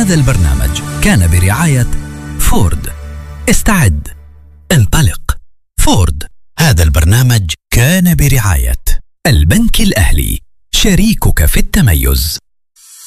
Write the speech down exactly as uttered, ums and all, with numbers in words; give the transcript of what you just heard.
هذا البرنامج كان برعاية فورد. استعد، انطلق. فورد. هذا البرنامج كان برعاية البنك الأهلي، شريكك في التميز.